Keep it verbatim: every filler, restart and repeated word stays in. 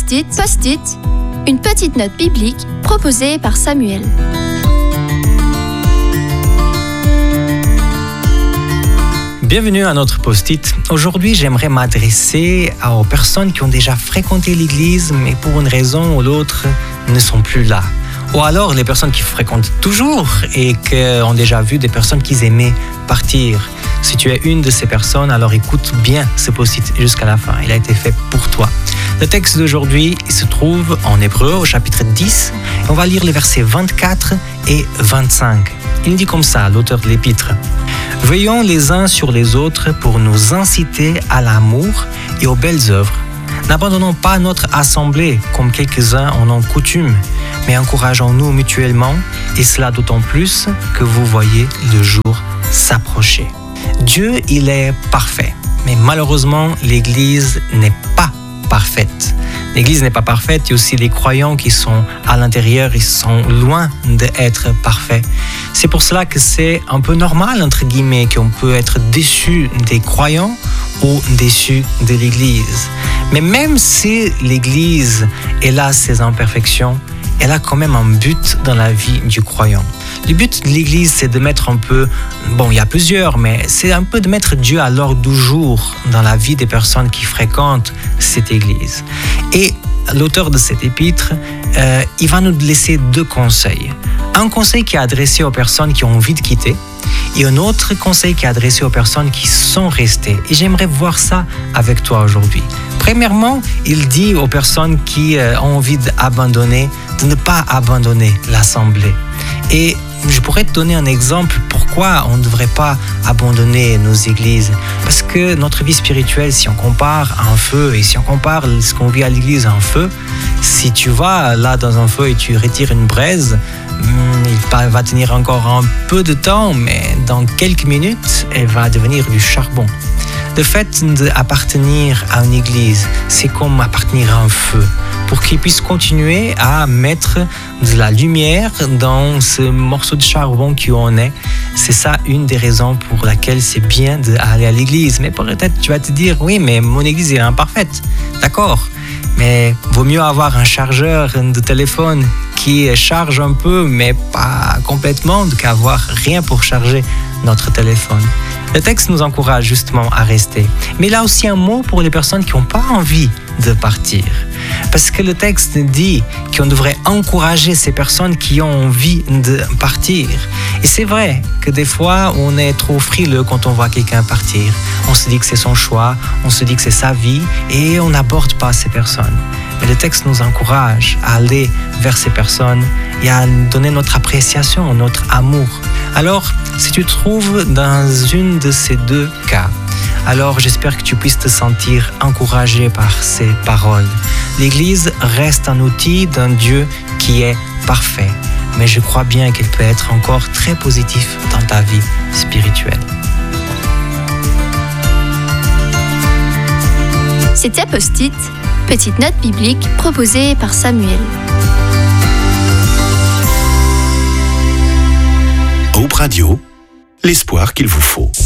Post-it, Post-it, une petite note biblique proposée par Samuel. Bienvenue à notre Post-it. Aujourd'hui, j'aimerais m'adresser aux personnes qui ont déjà fréquenté l'église, mais pour une raison ou l'autre ne sont plus là. Ou alors les personnes qui fréquentent toujours et qui ont déjà vu des personnes qu'ils aimaient partir. Si tu es une de ces personnes, alors écoute bien ce post-it jusqu'à la fin. Il a été fait pour toi. Le texte d'aujourd'hui il se trouve en Hébreu au chapitre dix. Et on va lire les versets vingt-quatre et vingt-cinq. Il dit comme ça, l'auteur de l'épître. « Veillons les uns sur les autres pour nous inciter à l'amour et aux belles œuvres. N'abandonnons pas notre assemblée comme quelques-uns en ont coutume, mais encourageons-nous mutuellement, et cela d'autant plus que vous voyez le jour s'approcher. » Dieu, il est parfait, mais malheureusement, l'Église n'est pas parfaite. L'Église n'est pas parfaite, il y a aussi les croyants qui sont à l'intérieur, ils sont loin d'être parfaits. C'est pour cela que c'est un peu normal, entre guillemets, qu'on peut être déçu des croyants ou déçu de l'Église. Mais même si l'Église, elle a ses imperfections, elle a quand même un but dans la vie du croyant. Le but de l'Église, c'est de mettre un peu, bon, il y a plusieurs, mais c'est un peu de mettre Dieu à l'ordre du jour dans la vie des personnes qui fréquentent cette Église. Et l'auteur de cet épître, euh, il va nous laisser deux conseils. Un conseil qui est adressé aux personnes qui ont envie de quitter, et un autre conseil qui est adressé aux personnes qui sont restées. Et j'aimerais voir ça avec toi aujourd'hui. Premièrement, il dit aux personnes qui euh, ont envie d'abandonner, de ne pas abandonner l'assemblée. Et je pourrais te donner un exemple pourquoi on ne devrait pas abandonner nos églises. Parce que notre vie spirituelle, si on compare à un feu, et si on compare ce qu'on vit à l'église à un feu, si tu vas là dans un feu et tu retires une braise, il va tenir encore un peu de temps, mais dans quelques minutes, elle va devenir du charbon. Le fait d'appartenir à une église, c'est comme appartenir à un feu, pour qu'il puisse continuer à mettre de la lumière dans ce morceau de charbon qu'on est. C'est ça une des raisons pour laquelle c'est bien d'aller à l'église. Mais peut-être tu vas te dire, oui, mais mon église est imparfaite. D'accord, mais vaut mieux avoir un chargeur de téléphone qui charge un peu, mais pas complètement, qu'avoir rien pour charger notre téléphone. Le texte nous encourage justement à rester. Mais il a aussi un mot pour les personnes qui n'ont pas envie de partir. Parce que le texte dit qu'on devrait encourager ces personnes qui ont envie de partir. Et c'est vrai que des fois, on est trop frileux quand on voit quelqu'un partir. On se dit que c'est son choix, on se dit que c'est sa vie et on n'aborde pas ces personnes. Mais le texte nous encourage à aller vers ces personnes et à donner notre appréciation, notre amour. Alors, si tu te trouves dans une de ces deux cas, alors j'espère que tu puisses te sentir encouragé par ces paroles. L'Église reste un outil d'un Dieu qui est parfait, mais je crois bien qu'il peut être encore très positif dans ta vie spirituelle. C'était Post-it, petite note biblique proposée par Samuel. Hope Radio, l'espoir qu'il vous faut.